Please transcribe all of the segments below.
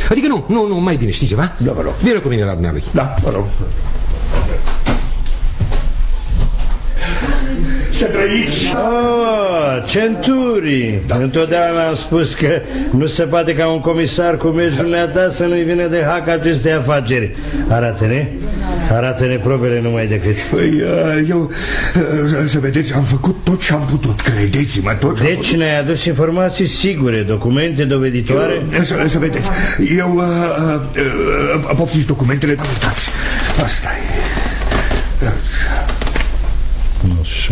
Adică nu, mai bine, știi ceva? Da, vă rog. Vină cu mine la dumnealui. Da, vă rog. Să trăiți! Centuri! Da. Întotdeauna am spus că nu se poate ca un comisar cum ești dumneata să nu-i vine de hac aceste afaceri. Arată-ne probele numai decât. Păi, eu, să vedeți, am făcut tot ce am putut, credeți-mă, tot. Deci ne-ai adus informații sigure, documente doveditoare? Să vedeți, eu, poftiți documentele, nu uitați, asta e. Așa.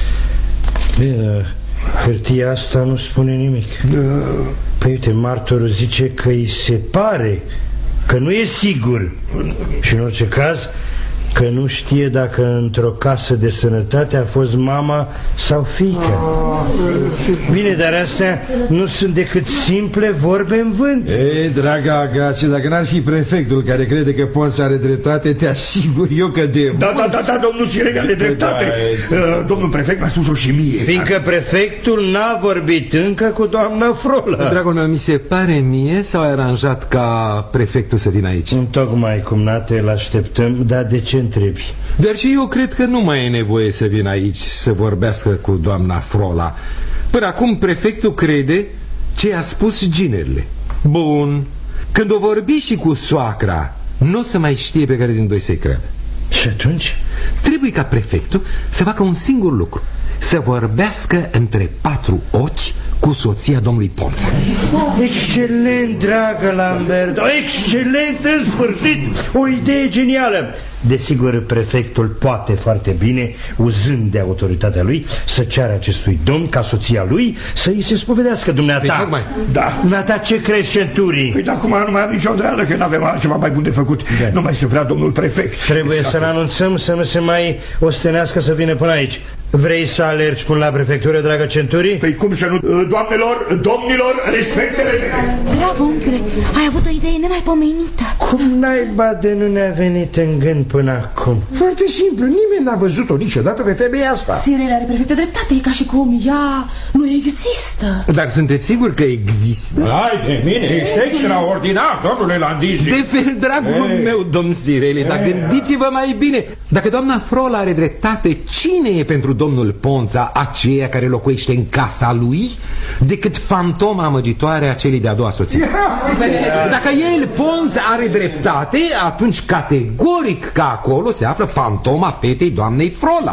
Bine, hârtia asta nu spune nimic. Păi uite, martorul zice că îi se pare, că nu e sigur. Și în orice caz că nu știe dacă într-o casă de sănătate a fost mama sau fiica. Bine, dar astea nu sunt decât simple vorbe în vânt. Ei, draga Agație, dacă n-ar fi prefectul care crede că Ponța are dreptate, te asigur eu că de... Da, domnul Sireli are dreptate. Domnul prefect mi-a spus-o și mie. Fiindcă prefectul n-a vorbit încă cu doamna Frola. Dragul meu, mi se pare mie sau ai aranjat ca prefectul să vină aici? Tocmai, cumnate, îl așteptăm, dar de ce întrebi? Dar și eu cred că nu mai e nevoie să vină aici să vorbească cu doamna Frola. Până acum prefectul crede ce a spus ginerile. Bun, când o vorbi și cu soacra, nu o să mai știe pe care din doi să-i creadă. Și atunci? Trebuie ca prefectul să facă un singur lucru: să vorbească între patru ochi cu soția domnului Ponța. Excelent, dragă Lambert, excelent, în sfârșit, o idee genială. Desigur, prefectul poate foarte bine, uzând de autoritatea lui, să ceară acestui domn ca soția lui să îi se spovedească. Dumneata, da. Dumneata, ce crezi, Centurii? Păi, acum nu mai am nicio îndoială că n-avem altceva mai bun de făcut. Da. Nu mai se vrea domnul prefect. Trebuie să-l anunțăm să nu se mai ostenească să vină până aici. Vrei să alergi până la prefectură, dragă Centurii? Păi cum să nu, doamnelor, domnilor, respectele mele. Bravo, unchiule, ai avut o idee nemaipomenită. Cum naiba de nu ne-a venit în gând până acum? Foarte simplu, nimeni n-a văzut-o niciodată pe femeia asta. Sirele are perfectă dreptate, e ca și cum ea nu există. Dar sunteți siguri că există? Hai de mine, ești extraordinar, domnule Landizi. De fel, dragul meu, domn Sireli, dar gândiți-vă mai bine. Dacă doamna Frola are dreptate, cine e pentru domnul Ponța aceea care locuiește în casa lui decât fantoma amăgitoare a celei de-a doua soție? Dacă el, Ponța, are dreptate, atunci categoric că acolo se află fantoma fetei doamnei Frola.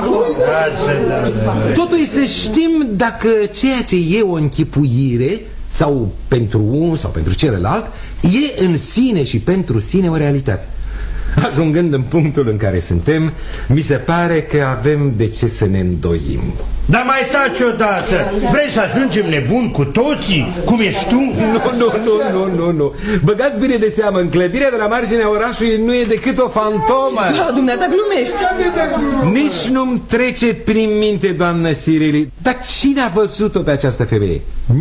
Totul e să știm dacă ceea ce e o închipuire sau pentru unul sau pentru celălalt e în sine și pentru sine o realitate. Ajungând în punctul în care suntem, mi se pare că avem de ce să ne îndoim. Dar mai taci odată. Vrei să ajungem nebuni cu toții, cum ești tu? Nu. Băgați bine de seamă, în clădirea de la marginea orașului nu e decât o fantomă. Da, dumneata glumești. Nici nu-mi trece prin minte, doamnă Sireli. Dar cine a văzut-o pe această femeie?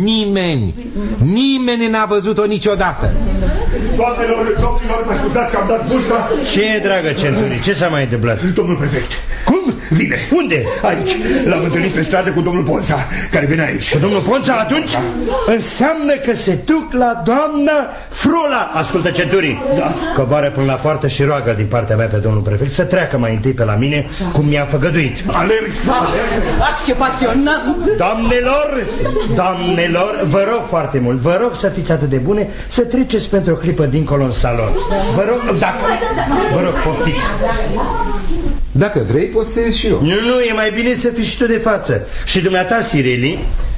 Nimeni n-a văzut-o niciodată. Doamnelor, domnilor, mă scuzați că am dat busta. Ce, dragă Centurii, ce s-a mai întâmplat? Domnul prefect. Cum? Vine. Unde? Aici. L-am întâlnit pe stradă cu domnul Ponța, care vine aici. Cu domnul Ponța? Atunci înseamnă că se duc la doamna Frola. Ascultă, Centurii. Da. Coboară până la poartă și roagă din partea mea pe domnul prefect să treacă mai întâi pe la mine, cum mi-a făgăduit. Alerg. Ce pasionant. Doamnelor, vă rog foarte mult, vă rog să fiți atât de bune să treceți pentru o clipă dincolo în salon. Vă rog, vă rog, poftiți. Dacă vrei, poți să ieși și eu. Nu, e mai bine să fii și tu de față. Și dumneata, Sireli.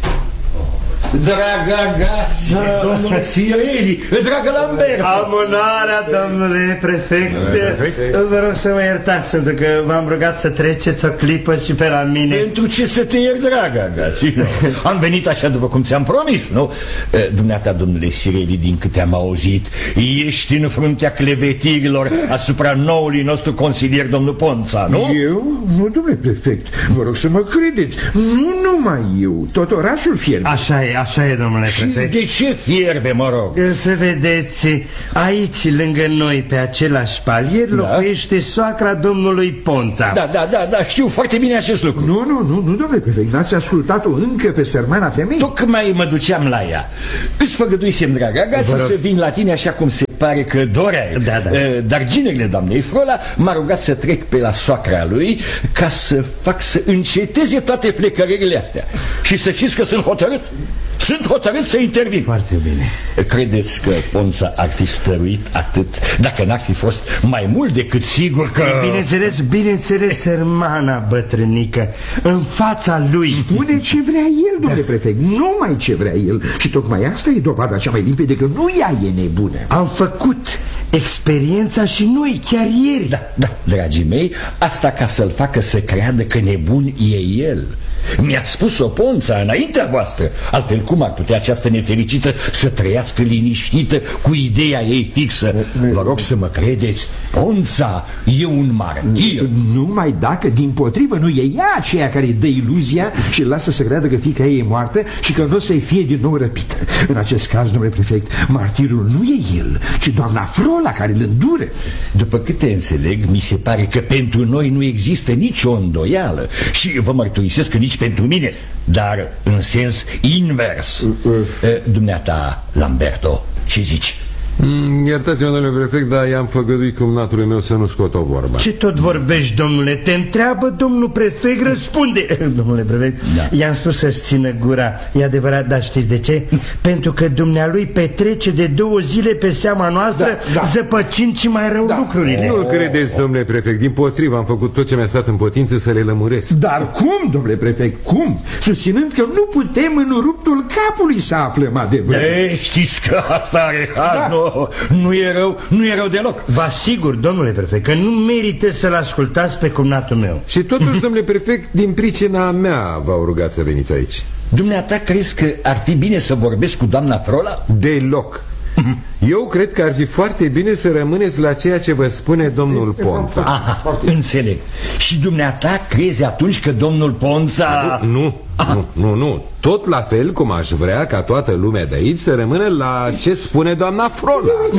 Dragă Agație, domnule Sireli, dragă Lambert. Amânarea, domnule prefect. Vă rog să mă iertați, pentru că v-am rugat să treceți o clipă și pe la mine. Pentru ce să te iert, dragă Agație? Am venit așa după cum ți-am promis, nu? Dumneata, domnule Sireli, din câte am auzit, ești în fruntea clevetirilor asupra noului nostru consilier, domnul Ponța, nu? Eu? Nu, domnule prefect, vă rog să mă credeți. Nu numai eu, tot orașul fierbe. Așa e, domnule prefect. De ce fierbe, mă rog? Să vedeți, aici, lângă noi, pe același palier, locuiește soacra domnului Ponța. Da, știu foarte bine acest lucru. Nu, domnule prefect, n-ați ascultat-o încă pe sărmana femeii? Tocmai mă duceam la ea. Îți făgăduisem, dragă Agață, să vin la tine așa cum se pare că doreai. Da. Dar ginerile doamnei Frola m-a rugat să trec pe la soacra lui ca să fac să înceteze toate flecărările astea. Și să știți că sunt hotărât. Sunt hotărât să intervin. Foarte bine. Credeți că Ponța ar fi stăruit atât dacă n-ar fi fost mai mult decât sigur că... Bineînțeles, sărmana bătrânică, în fața lui. Spune ce vrea el, domnule prefect, numai ce vrea el. Și tocmai asta e dovada cea mai limpede că nu ea e nebună. Am făcut experiența și noi chiar ieri. Da, dragii mei, asta ca să-l facă să creadă că nebun e el. Mi-a spus-o Ponța înaintea voastră. Altfel cum ar putea această nefericită să trăiască liniștită cu ideea ei fixă? Vă rog să mă credeți, Ponța e un martir. Numai dacă dimpotrivă nu e ea aceea care îi dă iluzia și îl lasă să creadă că fiica ei e moartă și că nu o să-i fie din nou răpită. În acest caz, domnule prefect, martirul nu e el, ci doamna Frola care îl îndură. După câte înțeleg, mi se pare că pentru noi nu există nicio îndoială. Și vă mărturisesc că nici pentru mine, dar în sens invers. Dumneata, Lamberto, ce zici? Iertați-mă, domnule prefect, dar i-am făgăduit cumnatului meu să nu scot o vorbă. Ce tot vorbești, domnule? Te întreabă domnul prefect, răspunde. Domnule prefect, i-am spus să-și țină gura. E adevărat, dar știți de ce? Pentru că dumnealui petrece de 2 zile pe seama noastră, zăpăcind și mai rău lucrurile. Nu credeți, domnule prefect, dimpotrivă, am făcut tot ce mi-a stat în putință să le lămuresc. Dar cum, domnule prefect, cum? Susținând că nu putem în ruptul capului să aflăm adevărul. Știți că asta are haz, nu e rău deloc. Vă asigur, domnule prefect, că nu merită să-l ascultați pe cumnatul meu. Și totuși, domnule prefect, din pricina mea v-au rugat să veniți aici. Dumneata crezi că ar fi bine să vorbesc cu doamna Frola? Deloc. Eu cred că ar fi foarte bine să rămâneți la ceea ce vă spune domnul Ponța. Aha, înțeleg. Și dumneata crezi atunci că domnul Ponța... Nu. Tot la fel cum aș vrea ca toată lumea de aici să rămână la ce spune doamna Frola.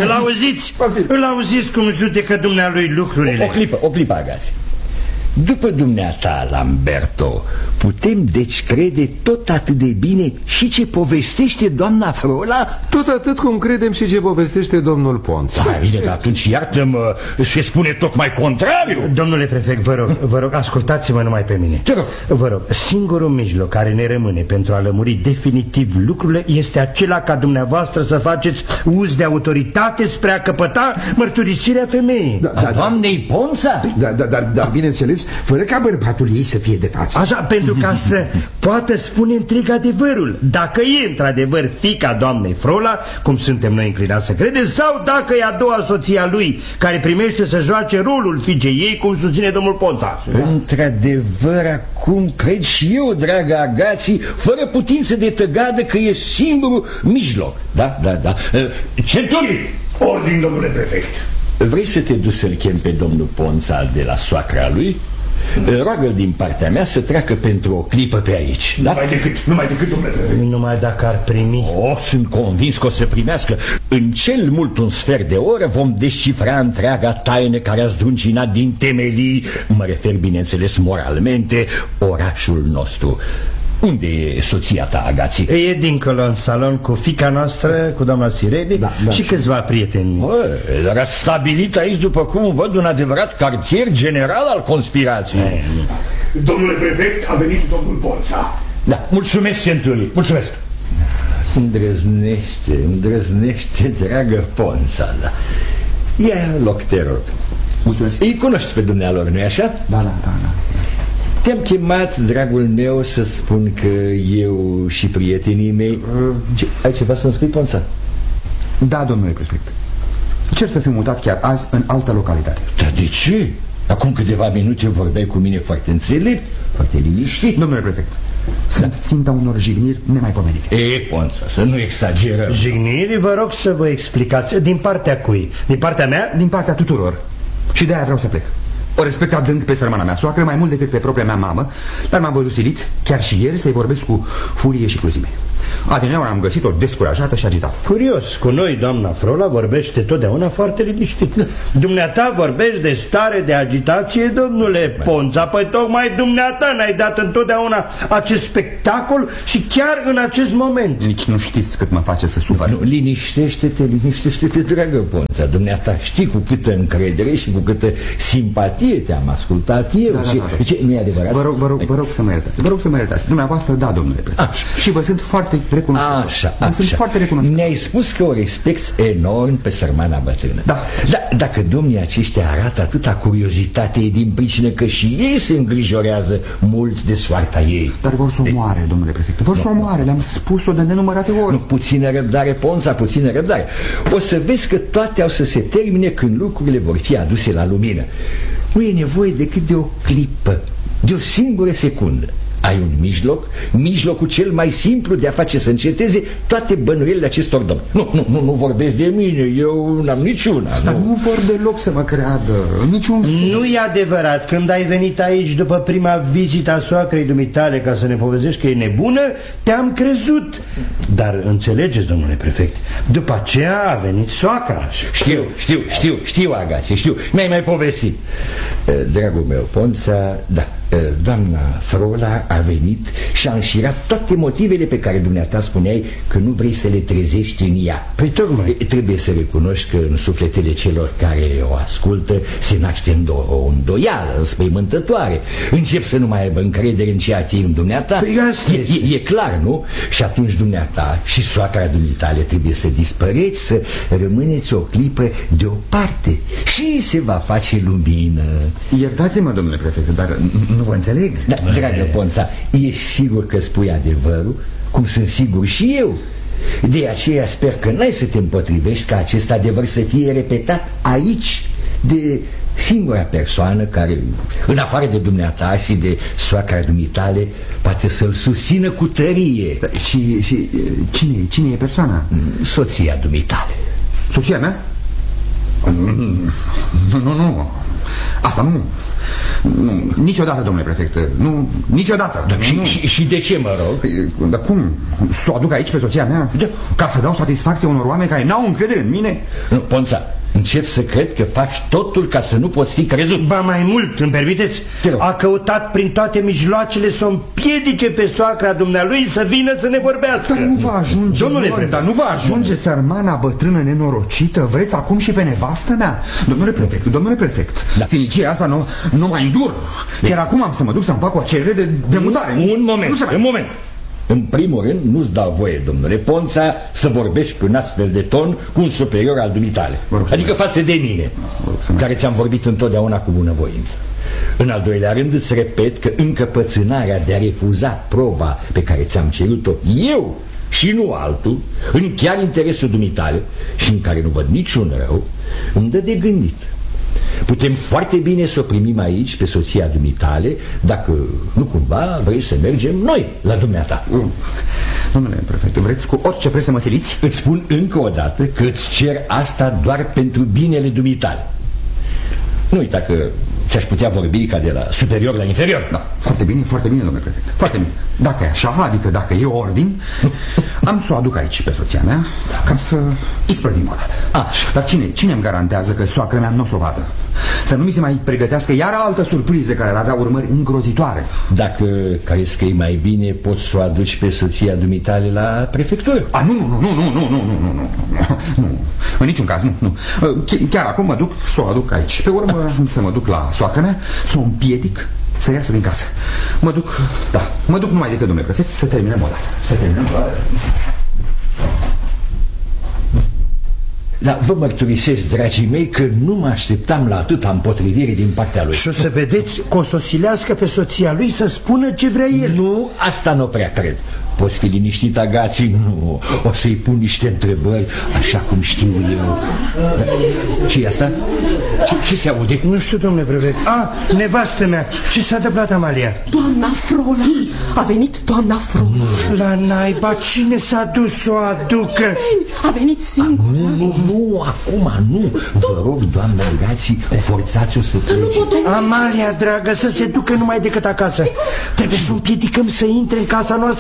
Îl auziți cum judecă dumnealui lucrurile. O clipă, agați. După dumneata, Lamberto, putem deci crede tot atât de bine și ce povestește doamna Frola? Tot atât cum credem și ce povestește domnul Ponța. Bine, dar atunci iartă-mă, se spune tocmai contrariu. Domnule prefect, vă rog, ascultați-mă numai pe mine. Te rog. Vă rog, singurul mijloc care ne rămâne pentru a lămuri definitiv lucrurile este acela ca dumneavoastră să faceți uz de autoritate spre a căpăta mărturisirea femeii. Doamnei Ponța? Dar bineînțeles, fără ca bărbatul ei să fie de față. Așa, pentru ca să poată spune întreg adevărul. Dacă e într-adevăr fiica doamnei Frola, cum suntem noi înclinați să credem, sau dacă e a doua soție a lui, care primește să joace rolul fiicei ei, cum susține domnul Ponța. Într-adevăr, acum cred și eu, dragă Agații, fără putință de tăgadă, că e singurul mijloc. Da. Centurii! Ordin, domnule prefect. Vrei să te duci să-l chem pe domnul Ponța de la soacra lui? Roagă-l din partea mea să treacă pentru o clipă pe aici, da? Numai decât, domnule prefect. Numai dacă ar primi. Sunt convins că o să primească. În cel mult un sfert de oră vom descifra întreaga taină care a zdruncinat din temelii, mă refer bineînțeles moralmente, orașul nostru. Unde e soția ta, Agații? E dincolo în salon cu fiica noastră, cu doamna Sireli și câțiva prieteni. Dar a stabilit aici, după cum văd, un adevărat cartier general al conspirației. Domnule prefect, a venit domnul Ponța. Da, mulțumesc, Centurii, mulțumesc. Îndrăznește, dragă Ponța, da. Ia loc, te rog. Mulțumesc. Îi cunoști pe dumnealor, nu-i așa? Da. Te-am chemat, dragul meu, să spun că eu și prietenii mei... Ai ceva să-mi spui, Ponța? Da, domnule prefect. Cer să fiu mutat chiar azi în altă localitate. Dar de ce? Acum câteva minute vorbeai cu mine foarte înțelept, foarte liniștit. Domnule prefect, sunt ținta unor jigniri nemaipomenite. Ponța, să nu exagerăm. Jigniri, vă rog să vă explicați. Din partea cui? Din partea mea? Din partea tuturor. Și de-aia vreau să plec. O respect adânc pe sărmana mea soacră, mai mult decât pe propria mea mamă, dar m-am văzut silit, chiar și ieri, să-i vorbesc cu furie și cruzime. Adineauri am găsit-o descurajată și agitată. Curios, cu noi doamna Frola vorbește totdeauna foarte liniștit. Dumneata vorbești de stare de agitație, domnule Ponța. Păi tocmai dumneata ne-ai dat întotdeauna acest spectacol și chiar în acest moment. Nici nu știți cât mă face să sufăr. Nu, liniștește-te, dragă Ponța. Dumneata știi cu câtă încredere și cu câtă simpatie te-am ascultat eu. Da. Ce, nu e adevărat? Vă rog să mă iertați. Vă rog să mă iertați. Dumneavoastră, da, domnule prefect. Și vă sunt foarte recunoscător. Așa. Sunt foarte recunoscător. Ne-ai spus că o respecti enorm pe sărmana bătrână. Da. Dacă domnii aceștia arată atâta curiozitate, e din pricină că și ei se îngrijorează mult de soarta ei. Dar vor să o moare, domnule prefect. Vor să o moare, le-am spus-o de nenumărate ori. Nu, puțină răbdare, Ponța, puțină răbdare. O să vezi că toate au să se termine când lucrurile vor fi aduse la lumină. Nu e nevoie decât de o clipă, de o singură secundă. Ai un mijlocul cel mai simplu de a face să înceteze toate bănuielile acestor domni. Nu vorbesc de mine, eu n-am niciuna. Dar nu vor deloc să mă creadă, niciun fel. Nu e adevărat. Când ai venit aici după prima vizită a soacrei dumitale ca să ne povestești că e nebună, te-am crezut. Dar înțelegeți, domnule prefect, după aceea a venit soacra. Știu, Agațe, știu. Mi-ai mai povestit. Dragul meu, Ponța, da, doamna Frola a venit și a înșirat toate motivele pe care dumneata spuneai că nu vrei să le trezești în ea. Păi tocmai. Trebuie să recunoști că în sufletele celor care o ascultă se naște o îndoială înspăimântătoare. Încep să nu mai aibă încredere în ceea ce e în dumneata. Păi e clar, nu? Și atunci dumneata și soacra dumitale trebuie să dispăreți, să rămâneți o clipă deoparte și se va face lumină. Iertați-mă, domnule prefect, dar nu vă înțeleg. Da, dragă Ponța, ești sigur că spui adevărul, cum sunt sigur și eu. De aceea sper că n-ai să te împotrivești ca acest adevăr să fie repetat aici de singura persoană care, în afară de dumneata și de soacra dumitale, poate să-l susțină cu tărie. Și cine e persoana? Soția dumitale. Soția mea? Nu. Asta nu. Nu, niciodată, domnule prefect. Nu, niciodată. Și de ce, mă rog? Dar cum? Să o aduc aici pe soția mea? Ca să dau satisfacție unor oameni care n-au încredere în mine? Nu, Ponța, încep să cred că faci totul ca să nu poți fi crezut. Ba mai mult, îmi permiteți? A căutat prin toate mijloacele să o împiedice pe soacra dumnealui să vină să ne vorbească. Dar nu va ajunge, dar nu va ajunge sărmana bătrână nenorocită. Vreți acum și pe nevastă mea? Domnule prefect, da. Sinicia asta nu mai îndur. Chiar acum am să mă duc să-mi fac o cerere de mutare. Un moment. În primul rând, nu-ți dau voie, domnule Ponța, să vorbești pe un astfel de ton cu un superior al dumitale. Adică față de mine, care ți-am vorbit întotdeauna cu bunăvoință. În al doilea rând, îți repet că încăpățânarea de a refuza proba pe care ți-am cerut-o eu și nu altul, în chiar interesul dumitale și în care nu văd niciun rău, îmi dă de gândit. Putem foarte bine să o primim aici pe soția dumitale, dacă nu cumva vrei să mergem noi la dumneata. Domnule prefect, vreți cu orice preț să mă siliți? Îți spun încă o dată că îți cer asta doar pentru binele dumitale. Nu uita că ți-aș putea vorbi ca de la superior la inferior. Da, foarte bine, domnule prefect. Foarte bine. Dacă e așa, adică dacă e ordin, am să o aduc aici pe soția mea ca să isprăvim o dată. Dar cine îmi garantează că soacră mea nu o să o vadă? Să nu mi se mai pregătească iar altă surpriză care ar avea urmări îngrozitoare. Dacă crezi că e mai bine, poți să o aduci pe soția dumitale la prefectură. Nu. În niciun caz, nu. Chiar acum mă duc să o aduc aici. Pe urmă să mă duc la soacră mea, să o împiedic să iasă din casă. Mă duc numai decât, domnule prefect, să terminăm o dată. Dar vă mărturisesc, dragii mei, că nu mă așteptam la atâta împotrivire din partea lui. Și o să vedeți că o să o silească pe soția lui să spună ce vrea el. Nu, asta nu prea cred. Poți fi liniștit, Agații? Nu, o să-i pun niște întrebări, așa cum știu eu. Ce e asta? Ce se aude? Nu știu, domnule prefect. Nevastă mea. Ce s-a întâmplat, Amalia? Doamna Frola. A venit doamna Frola. La naiba, cine s-a dus să o aducă? A venit singur. Nu, acum nu. Vă rog, doamna Agații, forțați-o să plece. Amalia, dragă, să se ducă numai decât acasă. Trebuie să împiedicăm să intre în casa noastră cu orice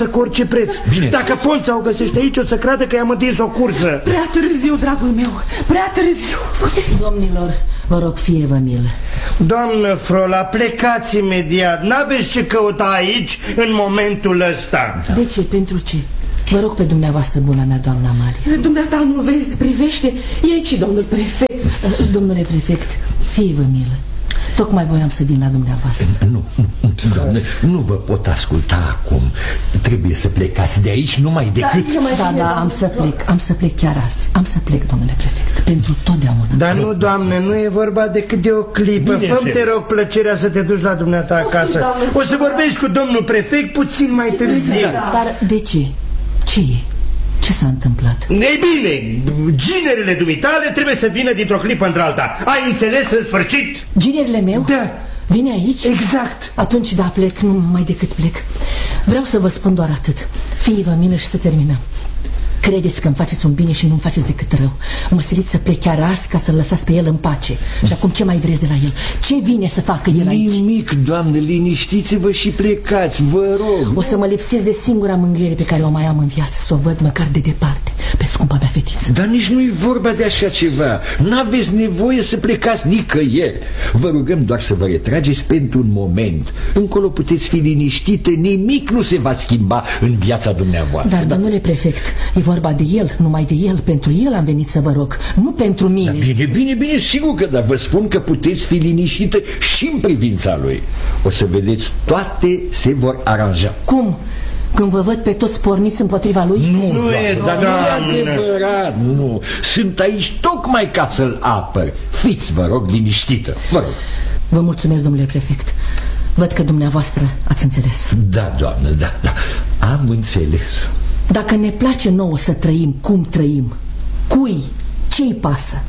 preț. Bine. Dacă Ponța o găsește aici, o să creadă că i-am întins o cursă. Prea târziu, dragul meu, prea târziu. Domnilor, vă rog, fie-vă milă. Doamnă Frola, plecați imediat. N-aveți ce căuta aici în momentul ăsta. De ce? Pentru ce? Vă rog pe dumneavoastră, buna mea, doamna Amalia. Dumneata nu vezi, privește, e aici domnul prefect. Domnule prefect, fie-vă milă. Tocmai voiam să vin la dumneavoastră. Nu, doamne, nu vă pot asculta acum. Trebuie să plecați de aici numai decât... Da, am să plec chiar azi. Am să plec, domnule prefect, pentru totdeauna. Dar nu, doamne, nu e vorba decât de o clipă. Fă-mi, te rog, plăcerea să te duci la dumneata acasă. O să vorbești cu domnul prefect puțin mai târziu. Dar de ce? Ce e? Ce s-a întâmplat? Ei bine, ginerele dumitale trebuie să vină dintr-o clipă într-alta. Ai înțeles în sfârșit? Ginerele meu? Da. Vine aici? Exact. Atunci da, plec, nu mai decât plec. Vreau să vă spun doar atât. Fie-vă milă și să terminăm. Credeți că îmi faceți un bine și nu-mi faceți decât rău. Mă siliți să plec chiar azi ca să-l lăsați pe el în pace. Și acum ce mai vreți de la el? Ce vine să facă el aici? Nimic, doamne, liniștiți-vă și plecați, vă rog. O să mă lipsesc de singura mângâiere pe care o mai am în viață. Să o văd măcar de departe, pe scumpa mea fetiță. Dar nici nu-i vorba de așa ceva. N-aveți nevoie să plecați nicăieri. Vă rugăm doar să vă retrageți pentru un moment. Încolo puteți fi liniștite, nimic nu se va schimba în viața dumneavoastră. Dar, domnule prefect, e vorba de el, numai de el. Pentru el am venit să vă rog, nu pentru mine. Da, bine, sigur că da. Vă spun că puteți fi liniștită și în privința lui. O să vedeți, toate se vor aranja. Cum? Când vă văd pe toți porniți împotriva lui? Nu e adevărat, nu. Sunt aici tocmai ca să-l apăr. Fiți, vă rog, liniștită. Vă rog. Vă mulțumesc, domnule prefect. Văd că dumneavoastră ați înțeles. Da, doamnă, da. Am înțeles. Dacă ne place nouă să trăim cum trăim, cui? Ce-i pasă?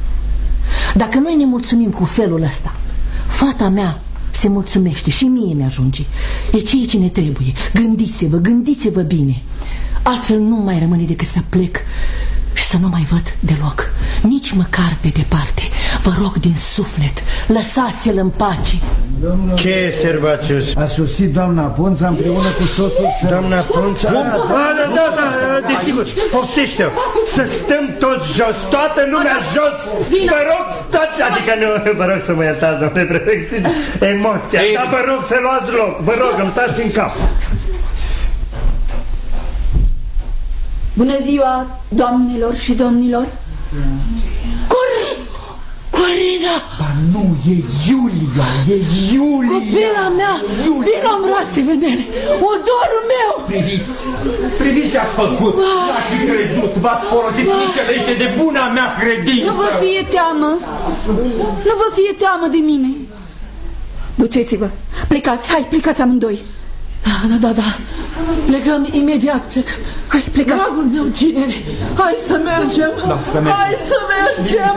Dacă noi ne mulțumim cu felul ăsta, fata mea se mulțumește și mie mi-ajunge. E ceea ce ne trebuie. Gândiți-vă bine. Altfel nu mai rămâne decât să plec și să nu mai văd deloc, nici măcar de departe. Vă rog din suflet, lăsați-l în pace. Ce, Servațius? A sosit doamna Ponța împreună cu soțul său. Doamna Ponța? Da, desigur. Opsește-o. Să stăm toți jos, toată lumea jos. Vă rog, adică nu, vă rog să mă iertați, domnule prefect, emoția. Dar vă rog să luați loc. Vă rog, îmi stați în cap. Bună ziua, doamnelor și domnilor. Corina! Ba nu, e Iulia, Copila mea, vino în brațele mele, odorul meu! Priviți ce ați făcut. N-aș fi crezut. V-ați folosit niște de buna mea credință. Nu vă fie teamă. Nu vă fie teamă de mine. Duceți-vă, plecați, hai, plecați amândoi. Da, plecăm imediat, plecăm. Hai, plecați. Dragul meu, ginere, hai să mergem. Hai să mergem.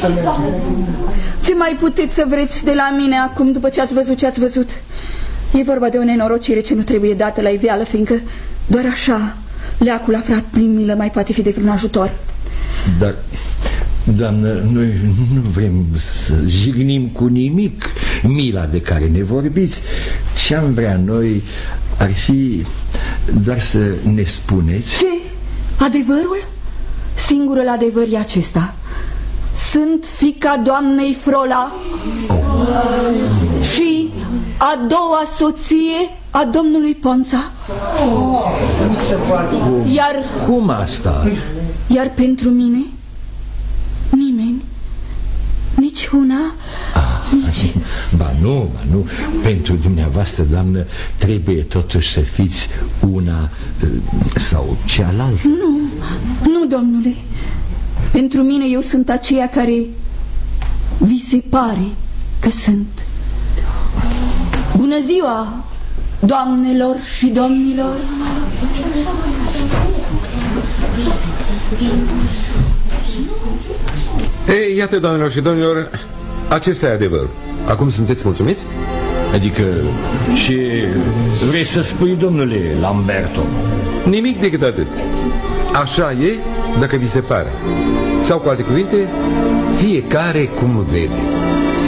Ce mai puteți să vreți de la mine acum, după ce ați văzut ce ați văzut? E vorba de o nenorocire ce nu trebuie dată la iveală, fiindcă doar așa leacul aflat prin milă mai poate fi de vreun ajutor. Dar, doamnă, noi nu vrem să jignim cu nimic mila de care ne vorbiți. Ce-am vrea noi ar fi doar să ne spuneți... Ce? Adevărul? Singurul adevăr e acesta. Sunt fiica doamnei Frola și a doua soție a domnului Ponța. Iar... Cum asta? Iar pentru mine nimeni, nici una, nici... Ba nu, pentru dumneavoastră, doamnă, trebuie totuși să fiți una sau cealaltă. Nu, domnule. Pentru mine eu sunt aceea care vi se pare că sunt. Bună ziua, doamnelor și domnilor. Ei, iată, doamnelor și domnilor, acesta e adevărul. Acum sunteți mulțumiți? Adică, ce vrei să spui, domnule Lamberto? Nimic decât atât. Așa e dacă vi se pare. Sau, cu alte cuvinte, fiecare cum vede.